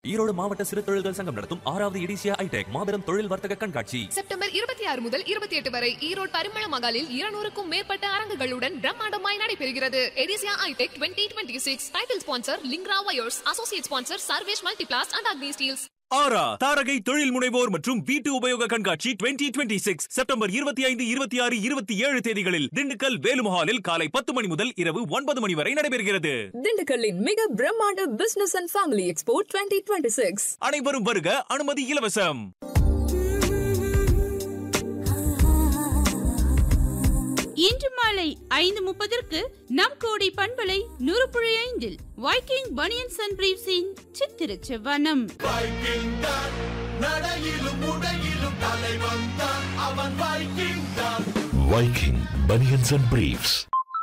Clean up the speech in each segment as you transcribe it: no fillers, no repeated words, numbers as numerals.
ஈரோடு மாவட்ட சிறு தொழில்கள் சங்கம் நடத்தும் 6வது எடிசியா ஐடெக் மாபெரும் தொழில் வர்த்தக கண்காட்சி செப்டம்பர் 26 முதல் 28 வரை ஈரோடு பரிமள மகாலில் 200க்கும் மேற்பட்ட அரங்குகளுடன் பிரம்மாண்டமாய் நடைபெறுகிறது. எடிசியா ஐடெக் 2026 title sponsor லிங்க்ரா wires, associate sponsor Sarvesh Multiplast and Agni Steeles. ஆரா தாரகை தொழில் முனைவோர் மற்றும் வீட்டு உபயோக கண்காட்சி 2026 செப்டம்பர் 25, 26, 27 தேதிகளில் திண்டுக்கல் வேலுமஹாலில் காலை 10 மணி முதல் இரவு 9 மணி வரை நடைபெறுகிறது. திண்டுக்கல்லின் மிக பிரம்மாண்ட பிசினஸ் அண்ட் ஃபேமிலி எக்ஸ்போ 2026. அனைவரும் வருக, அனுமதி இலவசம். இன்று மாலை 5:30 நம் கோடி பண்பலை 100.5 வைக்கிங் பனியன்ஸ் அண்ட் பிரீவ்ஸின் சித்திர செவ்வனம். Viking banians and briefs.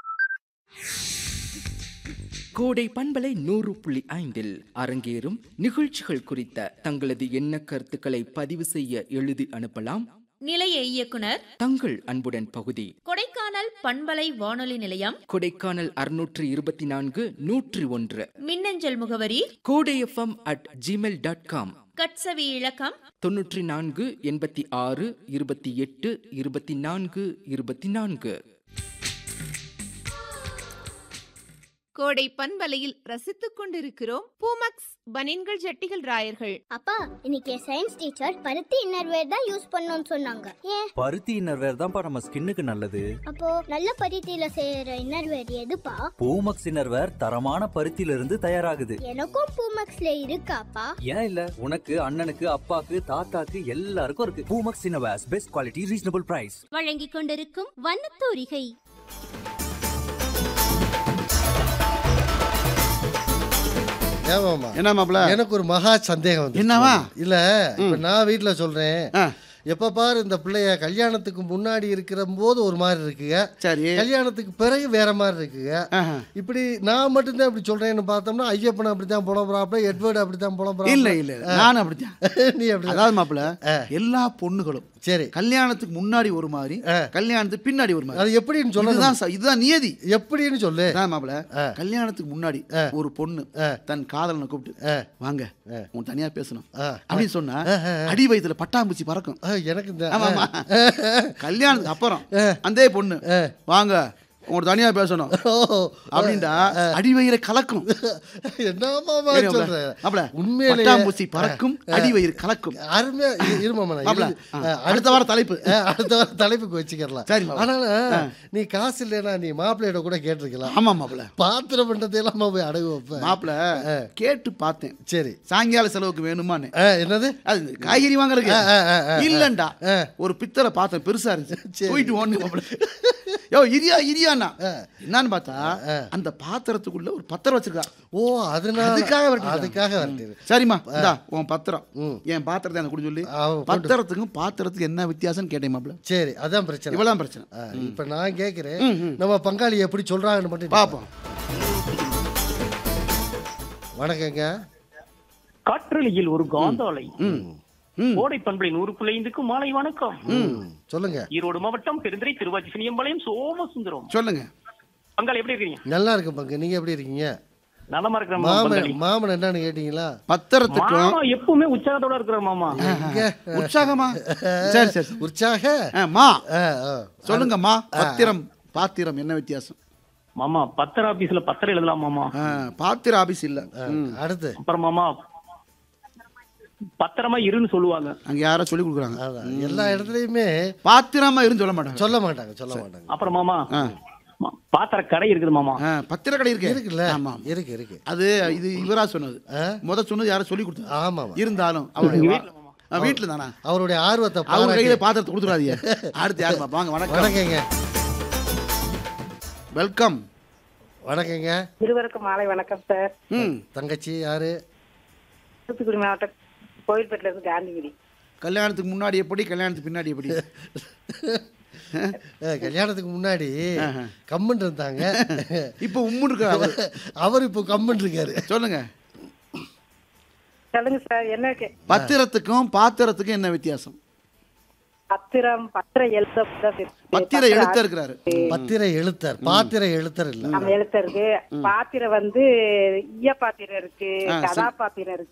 கோடை பண்பலை 100.5 அரங்கேறும் நிகழ்ச்சிகள் குறித்த தங்களது எண்ண கருத்துக்களை பதிவு செய்ய எழுதி அனுப்பலாம். நிலைய இயக்குனர் தங்கள் அன்புடன் பகுதி, கொடைக்கானல் பண்பலை வானொலி நிலையம், கொடைக்கானல் 624 101. மின்னஞ்சல் முகவரி kodayfm@gmail.com. கட்சவி இலக்கம் 94 86 28 24 24. கோடை பண்பலையில் ரசித்துக் கொண்டிருக்கிறோம் பூமக்ஸ் பனியன்கள் ஜட்டிகள் ராயர்கள். அப்பா, இன்னைக்கு சயின்ஸ் டீச்சர் பருத்தி இன்னர்வேர் தான் யூஸ் பண்ணணும்னு சொன்னாங்க. ஏன்? பருத்தி இன்னர்வேர் தான்ப்பா நம்ம ஸ்கின்னுக்கு நல்லது. அப்போ நல்ல பருத்தியில செய்யற இன்னர்வேர் எதுப்பா? பூமக்ஸ் இன்னர்வேர் தரமான பருத்தியில இருந்து தயாராகுது. எனக்கும் பூமக்ஸ்ல இருக்காப்பா? ஏன் இல்ல, உனக்கு அண்ணனுக்கு அப்பாக்கு தாத்தாக்கு எல்லாருக்கும் இருக்கு. Poomex innerwears, best quality, reasonable price. வழங்கிக் கொண்டிருக்கும் வண்ணத்தூரிகை. என்ன மாப்ள, எனக்கு ஒரு மகா சந்தேகம் வந்து. என்னவா? இல்ல, இப்ப நான் வீட்டுல சொல்றேன், எப்ப பாரு இந்த பிள்ளைய கல்யாணத்துக்கு முன்னாடி இருக்கிற போது ஒரு மாதிரி இருக்குங்க, சரி, கல்யாணத்துக்கு பிறகு வேற மாதிரி இருக்குங்க. இப்படி நான் மட்டும்தான் இப்படி சொல்றேன்னு பார்த்தோம்னா ஐயப்பன் அப்படித்தான் புலம்புறாப்ல, எட்வர்டு அப்படித்தான் புலம்புறாப்ல. இல்ல இல்ல, நான் அப்படித்தான். நீ அப்படி? அதாவது மாப்பிள்ள, எல்லா பொண்ணுகளும் சரி கல்யாணத்துக்கு முன்னாடி ஒரு மாதிரி, கல்யாணத்துக்கு பின்னாடி ஒரு மாதிரி. அது எப்படின்னு சொல்ல, இதுதான் நியதி. எப்படின்னு சொல்லு. மாப்பிள்ள, கல்யாணத்துக்கு முன்னாடி ஒரு பொண்ணு தன் காதலனை கூப்பிட்டு வாங்க உன் தனியா பேசணும் அப்படின்னு சொன்னா அடி வயித்துல பட்டாம்பூச்சி பறக்கும். எனக்கு கல்யாணத்துக்கு அப்புறம் அந்த பொண்ணு வாங்க உங்க தனியா பேசணும் அப்படின்டா அடிவயிறு கலக்கும். உண்மையிலே பட்டாம்பூச்சி பறக்கும், அடிவயிறு கலக்கும். அடுத்த வாரம் தலைப்புக்கு வச்சுக்கலாம். சரி, அதனால நீ காசு இல்லைன்னா நீ மாப்பிள்ளையிட கூட கேட்டிருக்கலாம். ஆமா மாப்பிள்ள, பாத்திரம் பண்றதை எல்லாம் போய் அடகு வைப்பேன். மாப்பிள்ள கேட்டு பார்த்தேன். சரி, சாயங்கால செலவுக்கு வேணுமான்னு. என்னது? அது காய்கறி வாங்குறதுக்கு இல்லண்டா, ஒரு பித்தளை பாத்திரம் பெருசா இருந்துச்சு, போயிட்டு ஒண்ணு மாப்பிள்ள யோ இரியா இரியாண்ணா என்னன்னு பார்த்தா அந்த பாத்திரத்துக்குள்ள ஒரு பத்திரம் வச்சிருக்கா. ஓ, அதுக்காக சரிம்மா, இந்தா உன் பத்திரம், என் பாத்திரத்தை எனக்கு கொடுத்து சொல்லி. பத்திரத்துக்கும் பாத்திரத்துக்கு என்ன வித்தியாசம் கேட்டேன் மாப்பிள்ள. சரி, அதான் பிரச்சனை, இவ்வளவு பிரச்சனை. இப்ப நான் கேட்கிறேன், நம்ம பங்காளி எப்படி சொல்றாங்கன்னு மட்டும் பாப்போம். வணக்கங்க. காற்றலியில் ஒரு காந்தாலை கோடை பண்பலை 100.5 மாலை வணக்கம். சொல்லுங்க. ஈரோடு மாவட்டம் பெருந்துறை திருவாச்சி சினியம்பாளையம் சோமசுந்தரம். சொல்லுங்க. பங்காளி எப்படி இருக்கீங்க? நல்லா இருக்கு பங்கு, நீங்க எப்படி இருக்கீங்க? நலமா இருக்கிறேன். மாமன் என்னன்னு கேட்டீங்களா? பத்திரத்துக்கும் எப்பவுமே உற்சாகத்தோட இருக்கிறார் மாமா. உற்சாகமா? சரி சரி, உற்சாகமா சொல்லுங்கம்மா. பத்திரம் பாத்திரம் என்ன வித்தியாசம் மாமா? பத்திர ஆபீஸ்ல பத்திரம் எழுதலாம் மாமா, பாத்திர ஆபீஸ் இல்ல. அடுத்து அப்புறம் மாமா பத்திரமா இருன்னு சொல்லுவாங்க. அங்க யாரோ சொல்லி கொடுக்குறாங்க. எல்லா இடத்துலயுமே பாத்திரமா இருன்னு சொல்ல மாட்டாங்க. அப்புறம் மாமா பாத்திர கடை இருக்குது மாமா. பத்திர கடை இருக்குல்ல? ஆமா, இருக்கு. அது இது இவரா சொன்னது, சொன்னது யாரோ சொல்லி கொடுத்தது. ஆமா, இருந்தாலும் அவருடைய வீட்டுல தானா, அவருடைய ஆர்வத்தை அவர் கையில பாத்திரத்தை கொடுத்துடாதீங்க. அடுத்து யாரு வாங்க. வணக்கங்க. வெல்கம். வணக்கங்க. இருவருக்கும் மாலை வணக்கம் சார். தங்கச்சி யாரு? தூத்துக்குடி மாவட்டம் கோயில்பேட்டில இருந்து காந்திகிரி. கல்யாணத்துக்கு முன்னாடி எப்படி, கல்யாணத்துக்கு பின்னாடி எப்படி? கல்யாணத்துக்கு முன்னாடி கம்மன் இருந்தாங்க, இப்ப உம்முன்னு இருக்காரு. அவர் இப்ப கம்மன் இருக்காரு. சொல்லுங்க சொல்லுங்க சார். என்ன பத்திரத்துக்கும் பாத்திரத்துக்கும் என்ன வித்தியாசம்? பத்திரம் பத்திர எழுத்தர் இருக்கிறாரு. பத்திர எழுத்தர், பாத்திர எழுத்தர் இல்ல. எழுத்தர் இருக்கு. பாத்திரம் வந்து ஈய பாத்திரம் இருக்கு, கதா பாத்திரம் இருக்கு.